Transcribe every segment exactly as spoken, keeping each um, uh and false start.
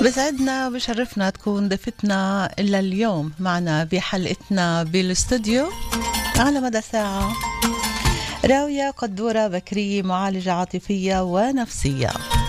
بسعدنا وبشرفنا تكون ضيفتنا إلا اليوم معنا بحلقتنا بالاستوديو على مدى ساعة راوية قدورة بكري، معالجة عاطفية ونفسية.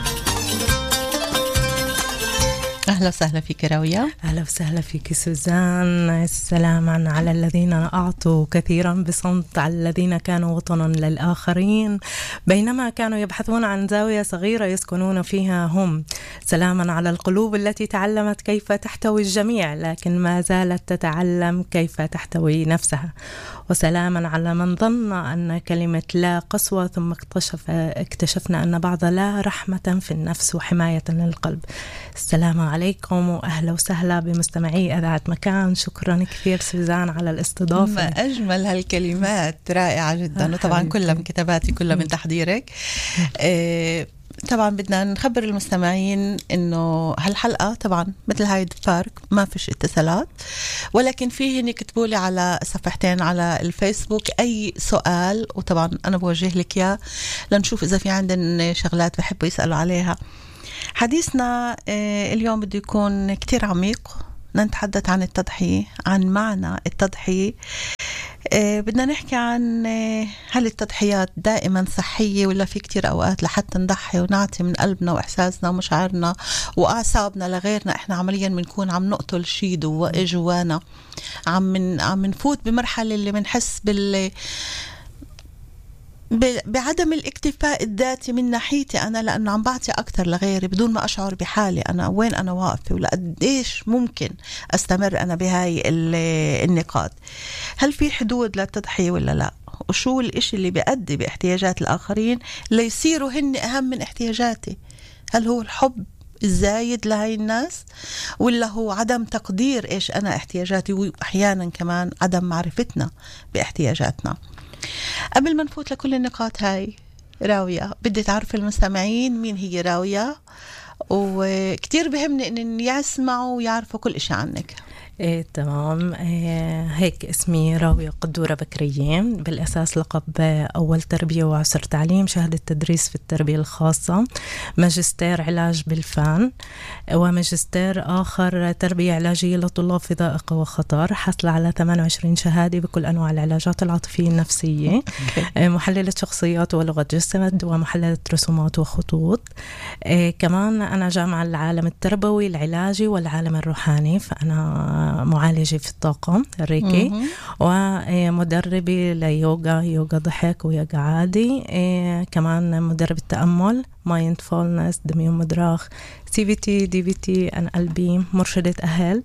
أهلا وسهلا فيك راوية. أهلا وسهلا فيك سوزان. السلام على الذين أعطوا كثيرا بصمت، على الذين كانوا وطنا للآخرين بينما كانوا يبحثون عن زاوية صغيرة يسكنون فيها هم. سلاما على القلوب التي تعلمت كيف تحتوي الجميع لكن ما زالت تتعلم كيف تحتوي نفسها. وسلاما على من ظن أن كلمة لا قسوة ثم اكتشف اكتشفنا أن بعض لا رحمة في النفس وحماية للقلب. السلام عليكم وأهلا وسهلا بمستمعي إذاعة مكان. شكرا كثير سوزان على الاستضافة. ما أجمل هالكلمات، رائعة جدا. وطبعا كلها من كتاباتي، كلها من تحضيرك. إيه طبعا بدنا نخبر المستمعين انه هالحلقة طبعا مثل هاي بارك ما فيش اتصالات، ولكن فيه يكتبوا لي على صفحتين على الفيسبوك اي سؤال، وطبعا انا بوجه لك اياه لنشوف اذا في عندنا شغلات بحبوا يسألوا عليها. حديثنا اليوم بده يكون كتير عميق، نتحدث عن التضحية، عن معنى التضحية. بدنا نحكي عن هل التضحيات دائما صحية ولا في كتير أوقات لحتى نضحي ونعطي من قلبنا وإحساسنا ومشاعرنا وأعصابنا لغيرنا إحنا عمليا بنكون عم نقتل شي جوانا، عم من عم نفوت بمرحلة اللي بنحس بال بعدم الاكتفاء الذاتي من ناحيتي أنا، لأنه عم بعطي أكتر لغيري بدون ما أشعر بحالي أنا وين أنا واقفة ولا قديش ممكن أستمر أنا بهاي النقاط. هل في حدود للتضحية ولا لا؟ وشو الإشي اللي بيؤدي باحتياجات الآخرين ليصيروا هن أهم من احتياجاتي؟ هل هو الحب الزايد لهاي الناس ولا هو عدم تقدير إيش أنا احتياجاتي، وأحيانا كمان عدم معرفتنا باحتياجاتنا؟ قبل ما نفوت لكل النقاط هاي راوية، بدي تعرف المستمعين مين هي راوية، وكتير بهمني ان يسمعوا ويعرفوا كل اشي عنك. إيه تمام. إيه هيك اسمي راوية قدورة بكرية، بالأساس لقب أول تربية وعسر تعليم، شهادة تدريس في التربية الخاصة، ماجستير علاج بالفن، وماجستير آخر تربية علاجية لطلاب في ضائقة وخطر. حصل على ثمانية وعشرين شهادة بكل أنواع العلاجات العاطفية النفسية. إيه محللة شخصيات ولغة جسد ومحللة رسومات وخطوط. إيه كمان أنا جامعة العالم التربوي العلاجي والعالم الروحاني، فأنا معالجة في الطاقة الريكي ومدربة ليوغا، يوغا ضحك ويوغا عادي. إيه كمان مدربة تأمل، مايندفولنس، دميون مدراخ، سي في تي، دي في تي، أن قلبي، مرشدة أهل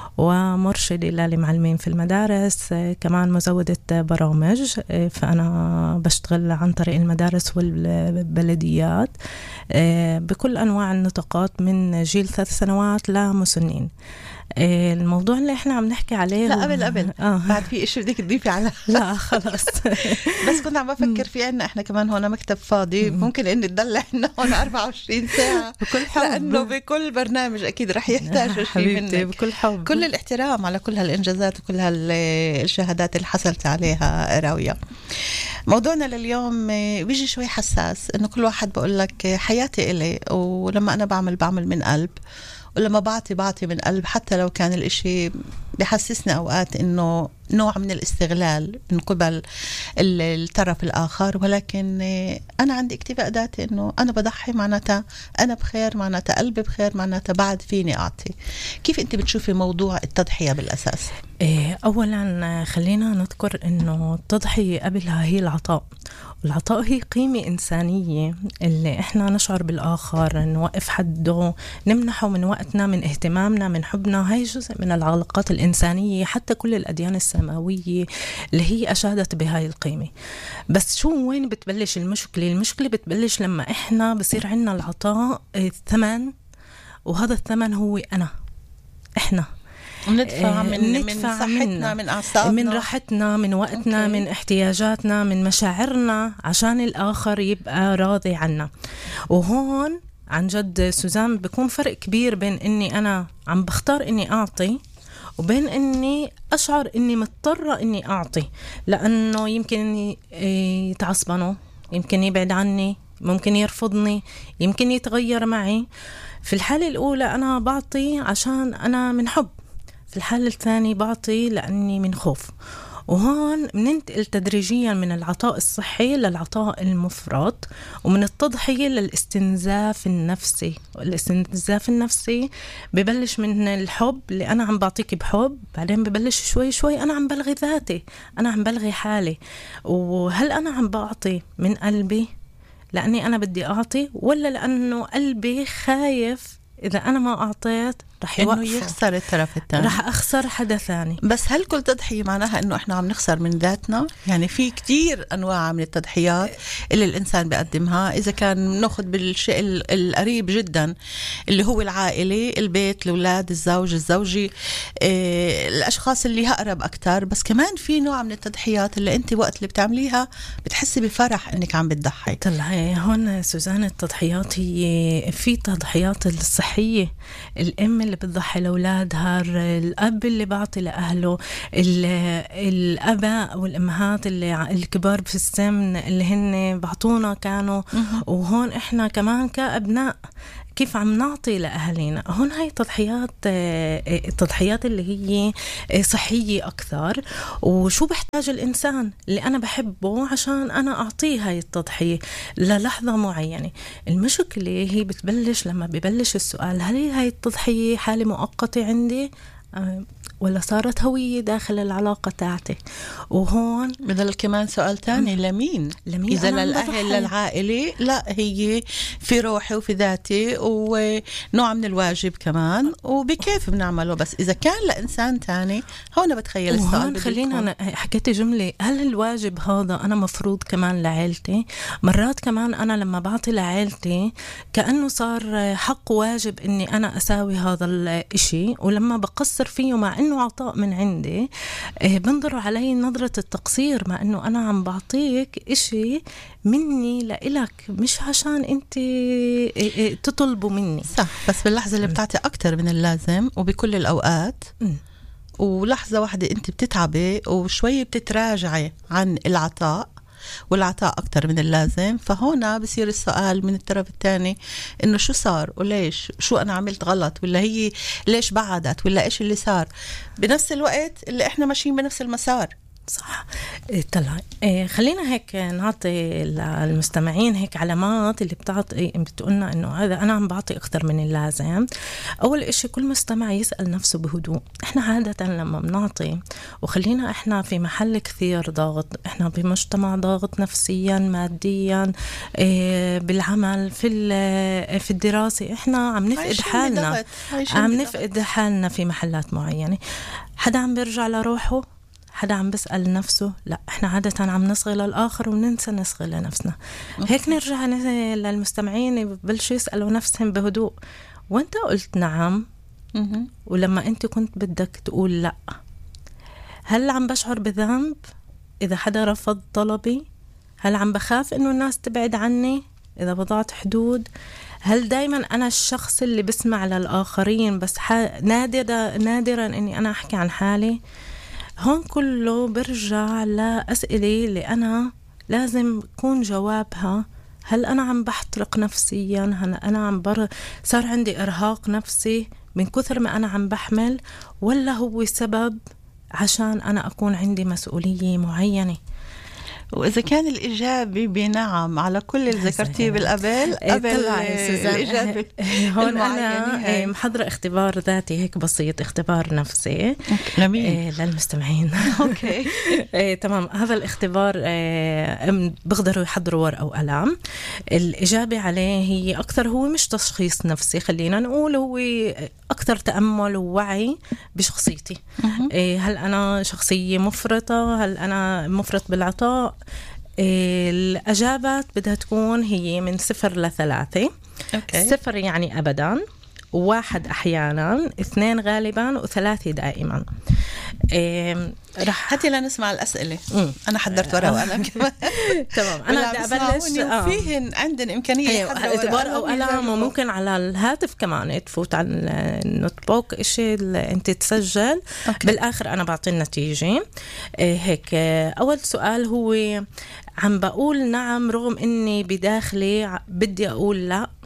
ومرشدة للمعلمين في المدارس. إيه كمان مزودة برامج. إيه فأنا بشتغل عن طريق المدارس والبلديات إيه بكل أنواع النطاقات من جيل ثلاث سنوات لمسنين. الموضوع اللي احنا عم نحكي عليه لا قبل قبل آه. بعد في اشي بدك تضيفي على لا خلاص بس كنت عم بفكر في عنا احنا كمان هون مكتب فاضي، ممكن ان نضل احنا هون أربعة وعشرين ساعة بكل حب، لانه بكل برنامج اكيد رح يحتاجوا شيء منك. بكل حب، كل الاحترام على كل هالانجازات وكل هالشهادات اللي حصلت عليها راوية. موضوعنا لليوم بيجي شوي حساس، انه كل واحد بقول لك حياتي إلي، ولما انا بعمل بعمل من قلب، ولما بعطي بعطي من قلب، حتى لو كان الاشي بحسسني اوقات انه نوع من الاستغلال من قبل الطرف الاخر، ولكن انا عندي اكتفاء ذاتي انه انا بضحي، معناتها انا بخير، معناتها قلبي بخير، معناتها بعد فيني اعطي. كيف انت بتشوفي موضوع التضحية بالاساس؟ إيه اولا خلينا نذكر انه التضحية قبلها هي العطاء، والعطاء هي قيمة إنسانية اللي إحنا نشعر بالآخر، نوقف حده، نمنحه من وقتنا، من اهتمامنا، من حبنا. هاي جزء من العلاقات الإنسانية، حتى كل الأديان السماوية اللي هي أشادت بهاي القيمة. بس شو وين بتبلش المشكلة؟ المشكلة بتبلش لما إحنا بصير عنا العطاء الثمن، وهذا الثمن هو أنا، إحنا ندفع من, من صحتنا، من أعصابنا، من راحتنا، من وقتنا، أوكي. من احتياجاتنا، من مشاعرنا، عشان الآخر يبقى راضي عنا. وهون عن جد سوزان بيكون فرق كبير بين إني أنا عم بختار إني أعطي وبين إني أشعر إني مضطرة إني أعطي، لأنه يمكن يتعصبنوا، يمكن يبعد عني، ممكن يرفضني، يمكن يتغير معي. في الحالة الأولى أنا بعطي عشان أنا من حب، في الحالة الثانية بعطي لأني من خوف. وهون بننتقل تدريجيا من العطاء الصحي للعطاء المفرط، ومن التضحية للاستنزاف النفسي. الاستنزاف النفسي ببلش من الحب اللي أنا عم بعطيك بحب، بعدين ببلش شوي شوي أنا عم بلغي ذاتي، أنا عم بلغي حالي. وهل أنا عم بعطي من قلبي لأني أنا بدي أعطي، ولا لأنه قلبي خايف إذا أنا ما أعطيت رح إنه يخسر الطرف الثاني، رح أخسر حدا ثاني؟ بس هل كل تضحية معناها إنه إحنا عم نخسر من ذاتنا؟ يعني في كتير أنواع من التضحيات اللي الإنسان بيقدمها. إذا كان نأخذ بالشيء القريب جدا اللي هو العائلة، البيت، الأولاد، الزوج، الزوجي، إيه، الأشخاص اللي هقرب أكتر. بس كمان في نوع من التضحيات اللي أنت وقت اللي بتعمليها بتحسي بفرح إنك عم بتضحي. طلعي هون سوزان، التضحيات هي في تضحيات الصحية، الأم اللي بتضحي لأولادها، الأب اللي بعطي لأهله، الأباء والأمهات اللي الكبار في السن اللي هن بعطونا كانوا. وهون إحنا كمان كأبناء كيف عم نعطي لأهلنا. هون هاي التضحيات، التضحيات اللي هي صحية أكثر. وشو بحتاج الإنسان اللي أنا بحبه عشان أنا أعطيه هاي التضحية للحظة معينة. المشكلة هي بتبلش لما ببلش السؤال، هل هاي التضحية حالة مؤقتة عندي ولا صارت هوية داخل العلاقة تاعتي؟ وهون بدل كمان سؤال تاني، لمين؟ لمين؟ إذا للأهل للعائلة، لا هي في روحي وفي ذاتي ونوع من الواجب كمان، وبكيف بنعمله. بس إذا كان لإنسان تاني، هون بتخيل السؤال. خلينا أنا حكيت جملة، هل الواجب هذا أنا مفروض كمان لعائلتي؟ مرات كمان أنا لما بعطي لعائلتي كأنه صار حق واجب إني أنا أساوي هذا الإشي، ولما بقصر فيه مع إنه عطاء من عندي بنظروا علي نظرة التقصير، مع إنه أنا عم بعطيك إشي مني لإلك، مش عشان أنت تطلبوا مني. صح، بس باللحظة اللي بتعطي أكتر من اللازم وبكل الأوقات م. ولحظة واحدة أنت بتتعبي وشوي بتتراجعي عن العطاء والعطاء أكتر من اللازم، فهنا بصير السؤال من الطرف الثاني إنه شو صار وليش، شو أنا عملت غلط، ولا هي ليش بعدت، ولا إيش اللي صار. بنفس الوقت اللي إحنا ماشيين بنفس المسار. صح. طلع إيه، خلينا هيك نعطي للمستمعين هيك علامات اللي بتعطي بتقولنا انه هذا انا عم بعطي اكثر من اللازم. اول اشي، كل مستمع يسأل نفسه بهدوء، احنا عادة لما بنعطي، وخلينا احنا في محل كثير ضاغط، احنا بمجتمع ضاغط نفسيا ماديا، إيه، بالعمل، في في الدراسة، احنا عم نفقد حالنا عم نفقد حالنا في محلات معينة. حدا عم بيرجع لروحه، حدا عم بسأل نفسه، لا احنا عادة عم نصغي للآخر وننسى نصغي لنفسنا. هيك نرجع للمستمعين ببلشوا يسألوا نفسهم بهدوء، وانت قلت نعم، ولما انت كنت بدك تقول لا، هل عم بشعر بذنب إذا حدا رفض طلبي؟ هل عم بخاف إنه الناس تبعد عني إذا وضعت حدود؟ هل دايما أنا الشخص اللي بسمع للآخرين بس نادرا نادرا إني أنا أحكي عن حالي؟ هون كله برجع لأسئلة اللي أنا لازم يكون جوابها، هل أنا عم بحترق نفسيا؟ هل أنا عم بر... صار عندي إرهاق نفسي من كثر ما أنا عم بحمل، ولا هو سبب عشان أنا أكون عندي مسؤولية معينة؟ وإذا كان الإجابة بنعم على كل اللي ذكرتيه بالقبل قبل الإجابة هون أنا محضرة اختبار ذاتي هيك بسيط، اختبار نفسي لمين؟ للمستمعين. أوكي. تمام. هذا الاختبار بقدروا يحضروا ورقة وقلم. الإجابة عليه هي أكثر، هو مش تشخيص نفسي، خلينا نقول هو أكثر تأمل ووعي بشخصيتي. هل أنا شخصية مفرطة؟ هل أنا مفرط بالعطاء؟ الأجابات بدها تكون هي من صفر لثلاثة. أوكي. صفر يعني أبدا، واحد أحيانا، اثنين غالبا، وثلاثة دائما. إيه رح هاتي لنسمع الأسئلة. مم. أنا حضرت ورقة وقلم كمان. تمام. أنا بدي أبلش. آه. فيهن عندنا إمكانية ورقة وقلم، وممكن على الهاتف كمان تفوت على النوت بوك إشي أنت تسجل. أوكي. بالآخر أنا بعطي النتيجة. إيه هيك. أول سؤال هو، عم بقول نعم رغم إني بداخلي بدي أقول لا؟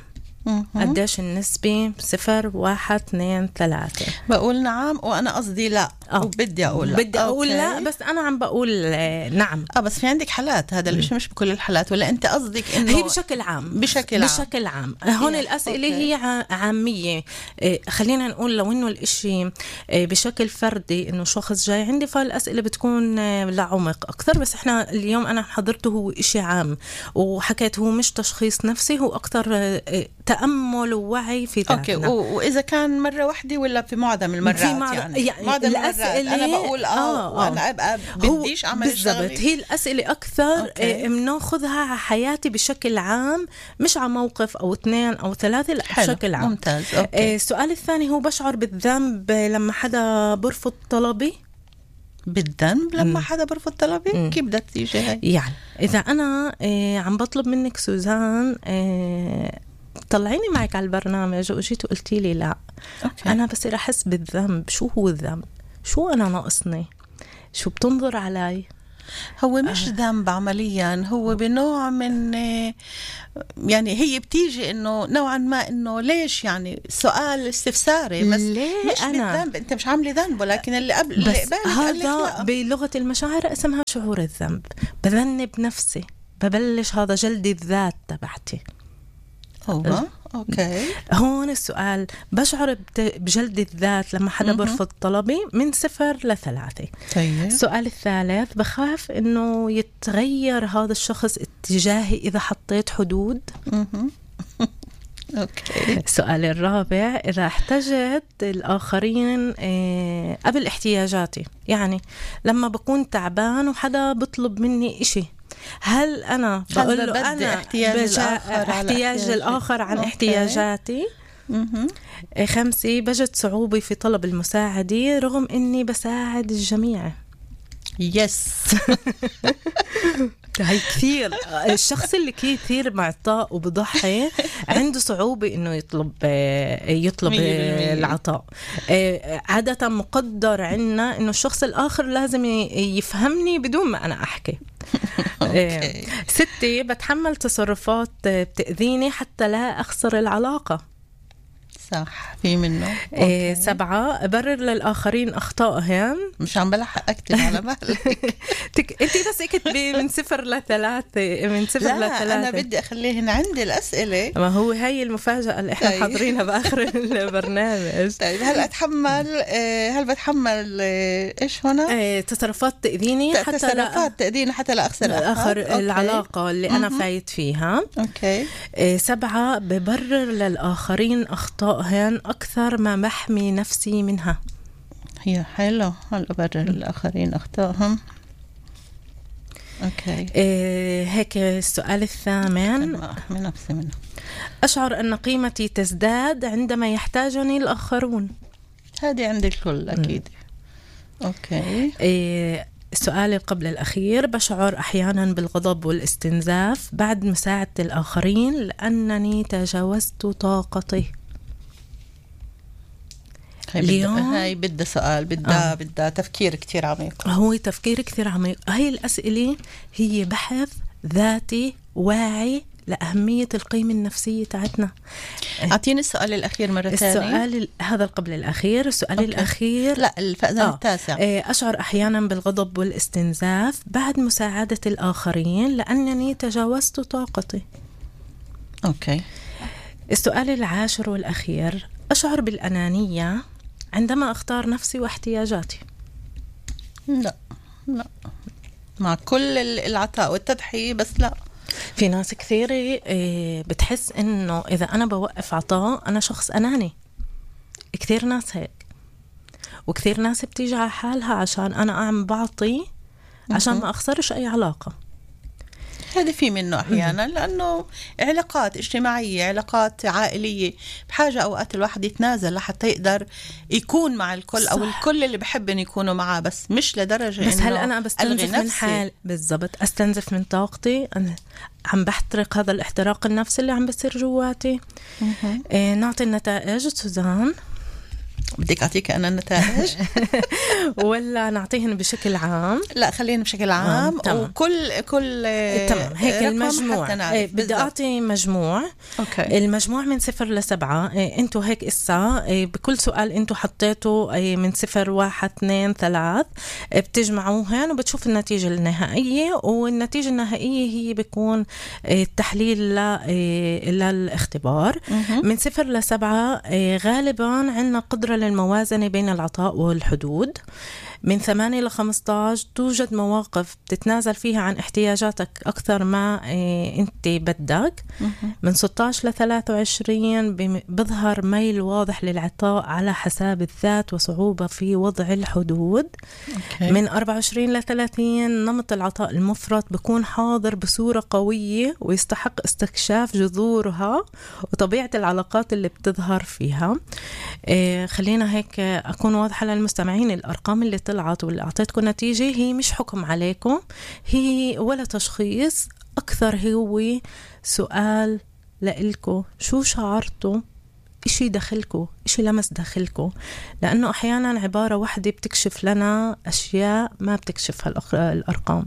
قديش النسبة؟ صفر، واحد، اثنين، ثلاثة. بقول نعم وأنا قصدي لا. أه. وبدي أقول لا. بدي أقول لا بس أنا عم بقول نعم. اه بس في عندك حالات هذا الشيء مش بكل الحالات، ولا أنت قصدك إنه هي بشكل عام؟ بشكل عام بشكل عام. هون الأسئلة أوكي. هي عامية. خلينا نقول لو إنه الإشي بشكل فردي إنه شخص جاي عندي فالأسئلة بتكون لعمق أكثر، بس إحنا اليوم أنا حضرته هو إشي عام وحكيت هو مش تشخيص نفسي، هو أكثر تأمل ووعي في ذاتنا. أوكي. وإذا كان مرة واحدة ولا في معظم المرات؟ في معظم يعني, يعني معظم الأسئلة أنا بقول آه, آه وأنا أبقى بديش أعمل بالضبط. هي الأسئلة أكثر بناخذها على حياتي بشكل عام، مش على موقف أو اثنين أو ثلاثة، لا بشكل عام. ممتاز. أوكي. السؤال الثاني هو بشعر بالذنب لما حدا برفض طلبي. بالذنب لما م. حدا برفض طلبي؟ م. كيف بدها تيجي هاي؟ يعني إذا أنا عم بطلب منك سوزان طلعيني معك على البرنامج وجيت وقلتي لي لا، أوكي. أنا بصير أحس بالذنب. شو هو الذنب؟ شو أنا ناقصني؟ شو بتنظر علي؟ هو مش آه. ذنب عمليا، هو بنوع من يعني هي بتيجي انه نوعا ما انه ليش يعني سؤال استفساري، بس مش أنا بالذنب. انت مش عاملي ذنب، ولكن اللي قبل اللي قبالك هذا بلغة المشاعر اسمها شعور الذنب. بذنب نفسي، ببلش هذا جلد الذات تبعتي. أوه. أوكي. هون السؤال بشعر بجلد الذات لما حدا برفض طلبي من صفر لثلاثة. طيب. السؤال الثالث بخاف إنه يتغير هذا الشخص اتجاهي إذا حطيت حدود. أوكي. السؤال الرابع إذا احتجت الآخرين قبل احتياجاتي، يعني لما بكون تعبان وحدا بطلب مني إشي، هل أنا بقول له أنا احتياج, الآخر, احتياج الآخر عن أوكي. احتياجاتي. خمسة بجد صعوبة في طلب المساعدة رغم إني بساعد الجميع. يس. هاي كثير. الشخص اللي كثير معطاء وبضحي عنده صعوبة إنه يطلب يطلب العطاء. عادة مقدر عنا إنه الشخص الآخر لازم يفهمني بدون ما أنا أحكي. ستة بتحمل تصرفات بتأذيني حتى لا أخسر العلاقة. صح، في منه. إيه. سبعة أبرر للآخرين أخطائهم. مش عم بلحق أكتب على بالك. تك... أنت بس اكتبي من صفر لثلاثة، من صفر لا لثلاثة. أنا بدي أخليهن عندي الأسئلة. ما هو هاي المفاجأة اللي إحنا طيب. حاضرينها بآخر البرنامج. طيب هل أتحمل هل بتحمل إيش هنا؟ إيه تصرفات تأذيني حتى تصرفات لا... تأذيني حتى لا أخسر الآخر العلاقة اللي أنا فايت فيها. أوكي. إيه سبعة ببرر للآخرين أخطاء هن أكثر ما محمي نفسي منها. هي حلو. هل أبرر الآخرين أخطائهم؟ أوكي. إيه هيك السؤال الثامن ما أحمي نفسي منه. أشعر أن قيمتي تزداد عندما يحتاجني الآخرون. هذه عند الكل أكيد. م. أوكي. إيه السؤال قبل الأخير بشعر أحيانا بالغضب والاستنزاف بعد مساعدة الآخرين لأنني تجاوزت طاقتي. اليوم هاي بدها سؤال، بدها آه. بدها تفكير كتير عميق. هو تفكير كتير عميق. هاي الأسئلة هي بحث ذاتي واعي لأهمية القيمة النفسية تاعتنا. أعطيني السؤال الأخير مرة ثانية. السؤال هذا قبل الأخير. السؤال أوكي. الأخير لا الفأذن آه. التاسع. أشعر أحيانا بالغضب والاستنزاف بعد مساعدة الآخرين لأنني تجاوزت طاقتي. أوكي. السؤال العاشر والأخير أشعر بالأنانية عندما أختار نفسي واحتياجاتي. لا لا مع كل العطاء والتضحية، بس لا في ناس كثيرة بتحس إنه إذا أنا بوقف عطاء أنا شخص أناني. كثير ناس هيك، وكثير ناس بتيجي على حالها عشان أنا عم بعطي عشان ما أخسرش أي علاقة. هذا في منه أحيانا لأنه علاقات اجتماعية، علاقات عائلية، بحاجة أوقات الواحد يتنازل لحتى يقدر يكون مع الكل. صح. أو الكل اللي بحب أن يكونوا معاه، بس مش لدرجة بس هل أنا بستنزف من حال بالضبط أستنزف من طاقتي؟ أنا عم بحترق هذا الاحتراق النفسي اللي عم بصير جواتي. إيه نعطي النتائج سوزان. بدك أعطيك أنا النتائج ولا نعطيهن بشكل عام؟ لا خلينا بشكل عام. آه، وكل كل تمام هيك المجموع. إيه بدي أعطي مجموع. أوكي. المجموع من صفر لسبعة. إيه انتو هيك إسا إيه بكل سؤال انتو حطيتوا إيه من صفر واحد اثنين ثلاث إيه بتجمعوهن وبتشوف النتيجة النهائية، والنتيجة النهائية هي بيكون إيه التحليل إيه للاختبار. من صفر لسبعة إيه غالبا عندنا قدرة للموازنة بين العطاء والحدود. من ثمانية لخمسة عشر توجد مواقف بتتنازل فيها عن احتياجاتك أكثر ما إيه أنت بدك. من ستة عشر لثلاثة وعشرين بظهر ميل واضح للعطاء على حساب الذات وصعوبة في وضع الحدود. أوكي. من أربعة وعشرين لثلاثين نمط العطاء المفرط بيكون حاضر بصورة قوية ويستحق استكشاف جذورها وطبيعة العلاقات اللي بتظهر فيها. إيه خلينا هيك أكون واضحة للمستمعين، الأرقام اللي طلعت واللي أعطيتكم نتيجة هي مش حكم عليكم، هي ولا تشخيص، أكثر هو سؤال لإلكم شو شعرتوا، إشي داخلكم، إشي لمس داخلكم، لأنه أحيانا عبارة واحدة بتكشف لنا أشياء ما بتكشفها الأرقام.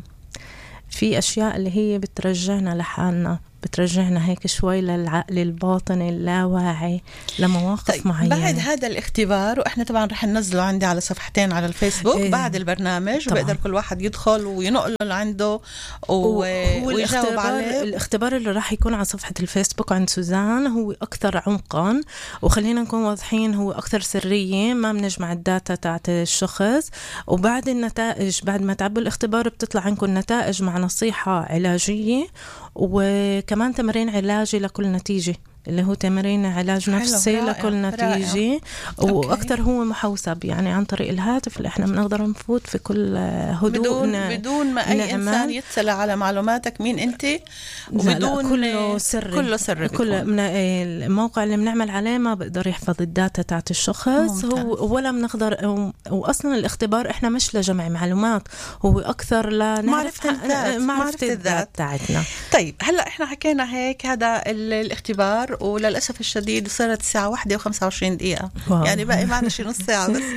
في أشياء اللي هي بترجعنا لحالنا، بترجعنا هيك شوي للعقل الباطني اللاواعي لمواقف طيب معينة. بعد هذا الاختبار، وإحنا طبعا رح ننزله عندي على صفحتين على الفيسبوك إيه. بعد البرنامج وبقدر كل واحد يدخل وينقله لعنده و... ويجاوب عليه. الاختبار اللي راح يكون على صفحة الفيسبوك عند سوزان هو أكثر عمقا، وخلينا نكون واضحين هو أكثر سرية، ما بنجمع الداتا تاعت الشخص. وبعد النتائج، بعد ما تعبوا الاختبار بتطلع عندكم نتائج مع نصيحة علاجية وكمان تمرين علاجي لكل نتيجة، اللي هو تمرين علاج نفسي لكل نتيجة. وأكتر هو محوسب، يعني عن طريق الهاتف اللي احنا بنقدر نفوت في كل هدوء بدون, بدون ما أي نعمل. إنسان يتسلى على معلوماتك مين أنت، وبدون كله سري، كله سري. كل من الموقع اللي بنعمل عليه ما بقدر يحفظ الداتا تاعت الشخص هو، ولا بنقدر. وأصلا الاختبار احنا مش لجمع معلومات، هو أكثر لنعرف معرفة, معرفة الذات تاعتنا. طيب هلأ احنا حكينا هيك هذا الاختبار، وللأسف الشديد صارت الساعة واحدة وخمسة وعشرين دقيقة. واو. يعني باقي معنا شي نص ساعة بس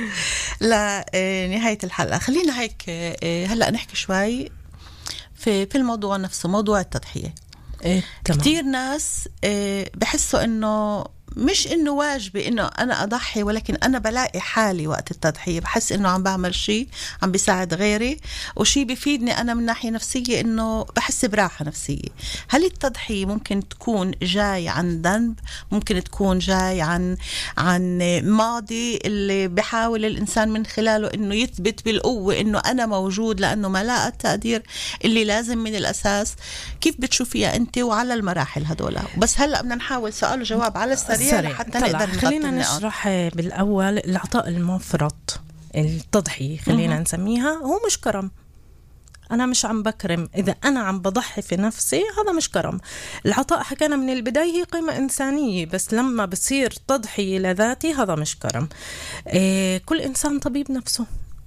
لنهاية الحلقة. خلينا هيك هلأ نحكي شوي في في الموضوع نفسه، موضوع التضحية. إيه، كتير ناس بحسوا إنه مش إنه واجبي إنه أنا أضحي، ولكن أنا بلاقي حالي وقت التضحية بحس إنه عم بعمل شيء عم بيساعد غيري، وشيء بيفيدني أنا من ناحية نفسية، إنه بحس براحة نفسية. هل التضحية ممكن تكون جاي عن ذنب؟ ممكن تكون جاي عن عن ماضي اللي بحاول الإنسان من خلاله إنه يثبت بالقوة إنه أنا موجود، لأنه ما لاقى التقدير اللي لازم من الأساس؟ كيف بتشوفيها أنت وعلى المراحل هدولا؟ بس هلأ بدنا نحاول سؤال وجواب على السريع حتى نقدر. خلينا نشرح بالأول العطاء المفرط، التضحية خلينا م- نسميها، هو مش كرم. أنا مش عم بكرم، إذا أنا عم بضحي في نفسي هذا مش كرم. العطاء حكينا من البداية هي قيمة إنسانية، بس لما بصير تضحية لذاتي هذا مش كرم. إيه كل إنسان طبيب نفسه،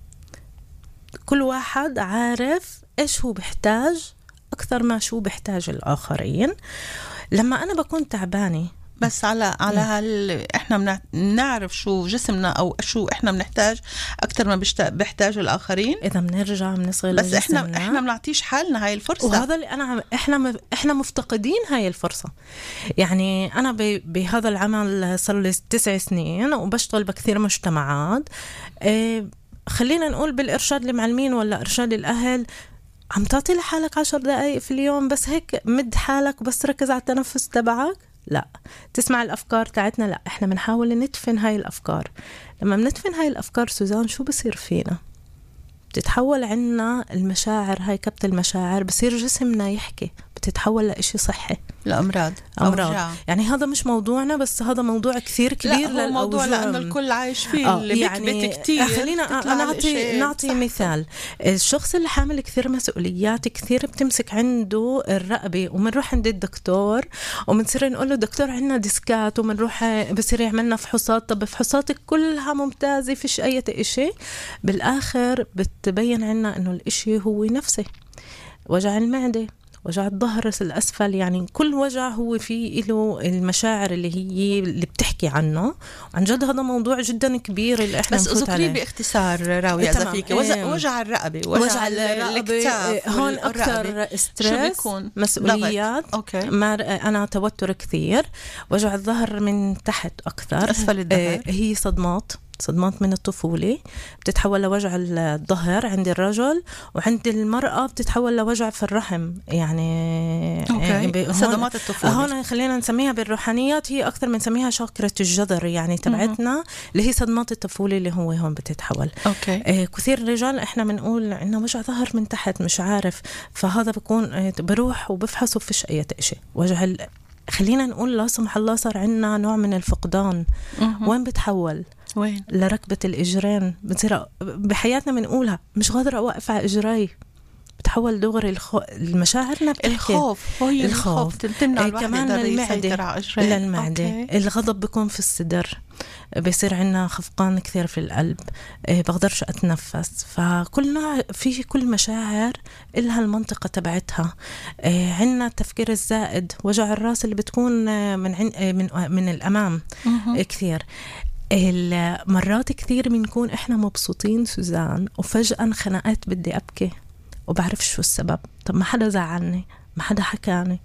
كل واحد عارف إيش هو بيحتاج أكثر ما شو بيحتاج الآخرين. لما أنا بكون تعبانة بس على على هال احنا بنعرف شو جسمنا او شو احنا بنحتاج اكثر ما بيحتاج الاخرين. اذا بنرجع بنصغي بس احنا احنا بنعطيش حالنا هاي الفرصه، وهذا اللي انا احنا احنا مفتقدين هاي الفرصه. يعني انا بهذا العمل صار لي تسع سنين وبشتغل بكثير مجتمعات. اه خلينا نقول بالارشاد المعلمين ولا ارشاد الاهل، عم تعطي لحالك عشر دقائق في اليوم بس هيك مد حالك وبس ركز على التنفس تبعك؟ لا. تسمع الأفكار تاعتنا؟ لا. إحنا بنحاول ندفن هاي الأفكار. لما بندفن هاي الأفكار سوزان شو بصير فينا؟ بتتحول عنا المشاعر، هاي كبت المشاعر، بصير جسمنا يحكي، بتتحول لإشي صحي، لأمراض أمراض. يعني هذا مش موضوعنا، بس هذا موضوع كثير كبير. لا هو موضوع لأنه الكل عايش فيه. آه اللي يعني كتير. خلينا نعطي نعطي مثال. الشخص اللي حامل كثير مسؤوليات كثير بتمسك عنده الرقبة، ومنروح عند الدكتور ومنصير نقول له دكتور عنا ديسكات، ومنروح بصير يعملنا فحوصات. طب فحوصاتك كلها ممتازة، فيش أي إشي. بالآخر بتبين عنا إنه الإشي هو نفسي، وجع المعدة وجع الظهر الأسفل، يعني كل وجع هو فيه له المشاعر اللي هي اللي بتحكي عنه. عن جد هذا موضوع جدا كبير اللي احنا بس اذكري باختصار راوية إذا فيك. وجع, وجع الرقبة، وجع, وجع الرقبة هون أكثر ستريس، مسؤوليات. ما أنا توتر كثير. وجع الظهر من تحت أكثر، أسفل الظهر هي صدمات صدمات من الطفولة بتتحول لوجع الظهر عند الرجل، وعند المرأة بتتحول لوجع في الرحم. يعني أوكي. صدمات الطفولة هون خلينا نسميها بالروحانيات هي أكثر من نسميها شاكرة الجذر يعني تبعتنا، اللي هي صدمات الطفولة اللي هو هون بتتحول. أوكي. آه كثير رجال إحنا بنقول إنه وجع ظهر من تحت مش عارف، فهذا بكون آه بروح وبفحص وفيش أي شيء. وجع ال... خلينا نقول لا سمح الله صار عنا نوع من الفقدان. مه. وين بتحول؟ وين؟ لركبة الإجرين. بتصير بحياتنا بنقولها مش قادرة أوقف على إجري، بتحول دغري الخو... المشاعرنا بتحكي. الخوف هو الخوف تمنع الواحد كمان للمعدة للمعدة. الغضب بيكون في الصدر، بيصير عنا خفقان كثير في القلب، بقدرش أتنفس. فكل نوع في كل مشاعر إلها المنطقة تبعتها. عنا التفكير الزائد، وجع الراس اللي بتكون من عن... من من الأمام كثير. المرات كثير بنكون إحنا مبسوطين سوزان وفجأة انخنقت بدي أبكي وبعرف شو السبب. طب ما حدا زعلني، ما حدا حكاني.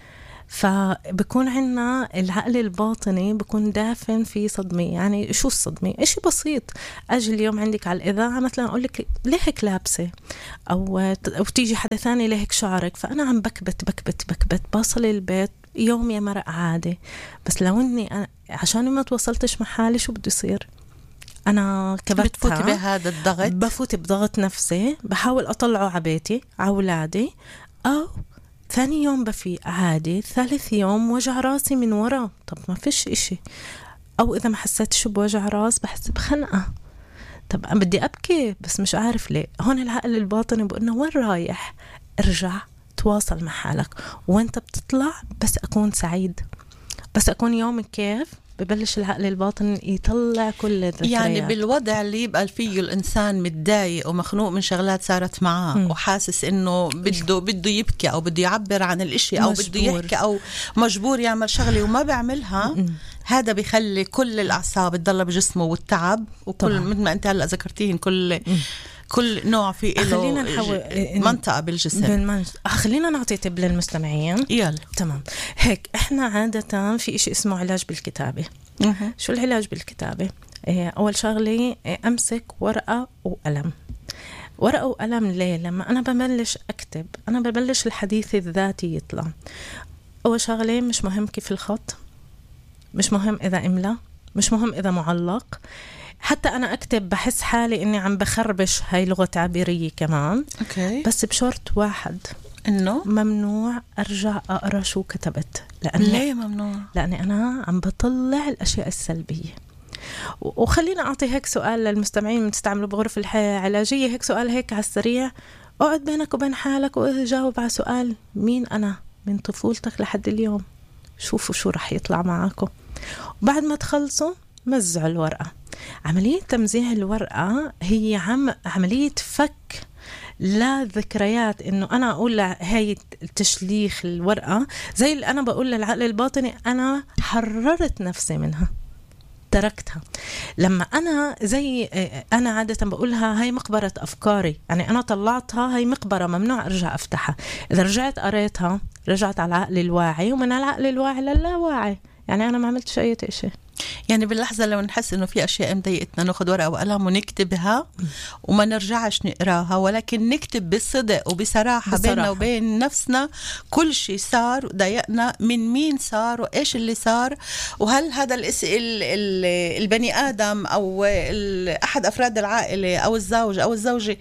فبكون عنا العقل الباطني بكون دافن في صدمة. يعني شو الصدمة؟ إشي بسيط، أجي اليوم عندك على الإذاعة مثلا أقول لك ليه هيك لابسة، أو أو تيجي حدا ثاني ليه هيك شعرك، فأنا عم بكبت بكبت بكبت باصل البيت يوم يا مرق عادي. بس لو إني أنا عشان ما توصلتش مع حالي شو بده يصير؟ أنا كبتها، بتفوت بهذا الضغط، بفوت بضغط نفسي، بحاول أطلعه عبيتي عولادي، أو ثاني يوم بفيق عادي، ثالث يوم وجع راسي من ورا. طب ما فيش إشي. أو إذا ما حسيتش بوجع راس بحس بخنقة. طب أنا بدي أبكي بس مش عارف ليه. هون العقل الباطني بقولنا وين رايح؟ ارجع تواصل مع حالك، وانت بتطلع بس أكون سعيد، بس أكون يومك كيف. ببلش العقل الباطن يطلع كل الذكريات. يعني بالوضع اللي يبقى فيه الإنسان متضايق ومخنوق من شغلات صارت معاه، م. وحاسس إنه بده بده يبكي أو بده يعبر عن الإشي أو مجبور. بده يحكي أو مجبور يعمل شغلة وما بيعملها، م. هذا بيخلي كل الأعصاب تضل بجسمه والتعب، وكل مثل ما أنت هلا ذكرتين كل م. كل نوع في خلينا نحاول منطقة بالجسم. بالمنج... خلينا نعطي تب للمستمعين. يلا تمام. هيك احنا عادة في إشي اسمه علاج بالكتابة. مه. شو العلاج بالكتابة؟ اه أول شغلة اه أمسك ورقة وقلم. ورقة وقلم ليه؟ لما أنا ببلش أكتب أنا ببلش الحديث الذاتي يطلع. أول شغلة مش مهم كيف الخط، مش مهم إذا إملا، مش مهم إذا معلق. حتى أنا أكتب بحس حالي إني عم بخربش، هاي لغة تعبيرية كمان. أوكي. بس بشرط واحد، إنه ممنوع أرجع أقرأ شو كتبت. لأن ليه ممنوع؟ لأني أنا عم بطلع الأشياء السلبية. وخلينا أعطي هيك سؤال للمستمعين من تستعملوا بغرف العلاجية، هيك سؤال هيك على السريع، اقعد بينك وبين حالك وجاوب على سؤال: مين أنا من طفولتك لحد اليوم؟ شوفوا شو رح يطلع معاكم. وبعد ما تخلصوا مزعوا الورقة. عملية تمزيع الورقة هي عم عملية فك لا ذكريات. إنه أنا أقول هاي تشليخ الورقة زي اللي أنا بقول للعقل الباطني أنا حررت نفسي منها، تركتها. لما أنا زي أنا عادة بقولها هاي مقبرة أفكاري، يعني أنا طلعتها، هاي مقبرة ممنوع أرجع أفتحها. إذا رجعت قريتها رجعت على العقل الواعي، ومن العقل الواعي للاواعي، يعني أنا ما عملتش أي شيء. يعني باللحظة لو نحس إنه في أشياء مضايقتنا ناخد ورقة وقلم ونكتبها وما نرجعش نقراها، ولكن نكتب بصدق وبصراحة بصراحة. بيننا وبين نفسنا كل شيء صار ضايقنا، من مين صار وإيش اللي صار، وهل هذا الإس ال ال البني آدم أو أحد أفراد العائلة أو الزوج أو الزوجة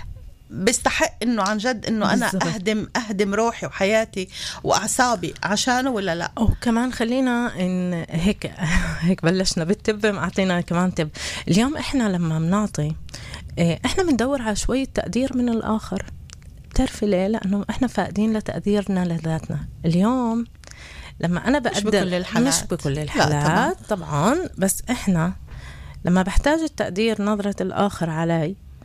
بيستحق إنه عن جد إنه أنا بالزبط. أهدم أهدم روحي وحياتي وأعصابي عشانه ولا لا. وكمان خلينا إن هيك هيك بلشنا بالتب، أعطينا كمان تب. اليوم إحنا لما بنعطي إحنا بندور على شوية تقدير من الآخر. بتعرفي ليه؟ لأنه إحنا فاقدين لتقديرنا لذاتنا. اليوم لما أنا بقدر، مش بكل الحالات، مش بكل الحالات طبعا، بس إحنا لما بحتاج التقدير، نظرة الآخر علي،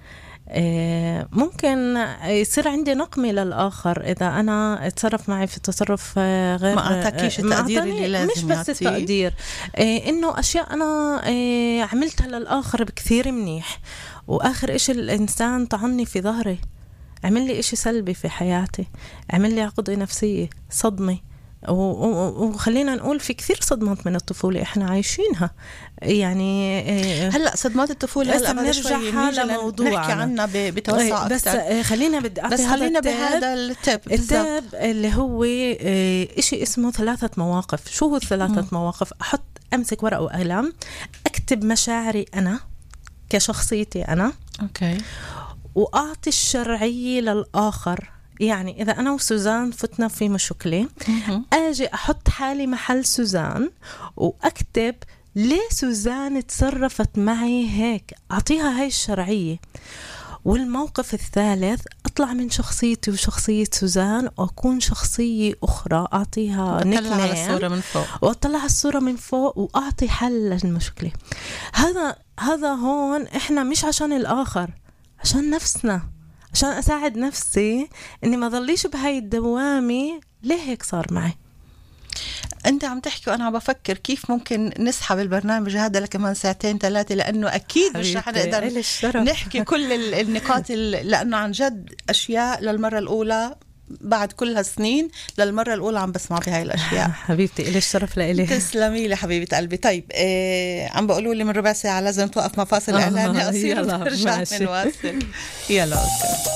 ممكن يصير عندي نقمة للآخر إذا أنا اتصرف معي في تصرف غير ما أعطاكيش التقدير اللي لازم مش بس يعطيه. التقدير، إنه أشياء أنا عملتها للآخر بكثير منيح، وآخر إشي الإنسان طعني في ظهري، عمل لي إشي سلبي في حياتي، عمل لي عقدة نفسية، صدمة. وخلينا نقول في كثير صدمات من الطفولة إحنا عايشينها. يعني هلأ صدمات الطفولة هلأ بنرجعها لموضوع نحكي عنها بتوسع بس أكثر. خلينا بدي بس خلينا بهذا التاب التاب اللي هو إشي اسمه ثلاثة مواقف. شو هو الثلاثة م. مواقف؟ أحط أمسك ورقة وقلم، أكتب مشاعري أنا كشخصيتي أنا، أوكي، وأعطي الشرعية للآخر. يعني إذا أنا وسوزان فتنا في مشكلة، أجي أحط حالي محل سوزان وأكتب ليه سوزان تصرفت معي هيك، أعطيها هاي الشرعية. والموقف الثالث أطلع من شخصيتي وشخصية سوزان وأكون شخصية أخرى، أعطيها نكنة على الصورة من فوق، وأطلع على الصورة من فوق وأعطي حل للمشكلة. هذا هذا هون إحنا مش عشان الآخر، عشان نفسنا، عشان أساعد نفسي إني ما ضليش بهاي الدوامة. ليه هيك صار معي؟ أنت عم تحكي وأنا عم بفكر كيف ممكن نسحب البرنامج هذا لكمان ساعتين ثلاثة، لأنه أكيد مش رح نقدر نحكي كل النقاط، لأنه عن جد أشياء للمرة الأولى بعد كل هالسنين للمرة الأولى عم بسمع بهاي الأشياء. حبيبتي إلي الشرف لإلي. تسلمي لي حبيبة قلبي. طيب إيه عم بقولوا لي من ربع ساعة لازم توقف مفاصل آه إعلاني قصير ونرجع نواصل. يلا أوكي.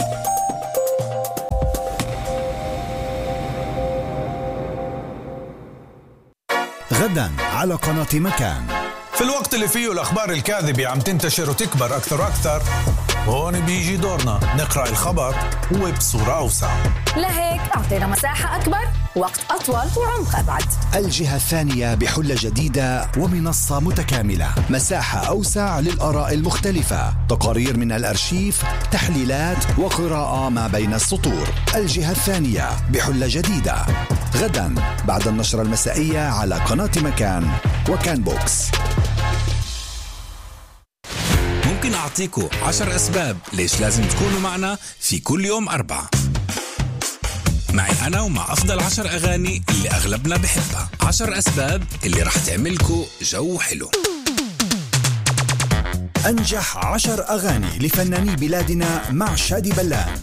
غدا على قناة مكان، في الوقت اللي فيه الأخبار الكاذبة عم تنتشر وتكبر أكثر وأكثر، هون بيجي دورنا نقرأ الخبر وبصورة أوسع. لهيك أعطينا مساحة أكبر، وقت أطول، وعمق أبعد. الجهة الثانية بحلة جديدة ومنصة متكاملة، مساحة أوسع للآراء المختلفة، تقارير من الأرشيف، تحليلات وقراءة ما بين السطور. الجهة الثانية بحلة جديدة غدا بعد النشرة المسائية على قناة مكان وكان بوكس. ممكن أعطيكم عشر أسباب ليش لازم تكونوا معنا في كل يوم أربعة، معي أنا ومع أفضل عشر أغاني اللي أغلبنا بحبها. عشر أسباب اللي رح تعملكوا جو حلو. أنجح عشر أغاني لفناني بلادنا مع شادي بلان.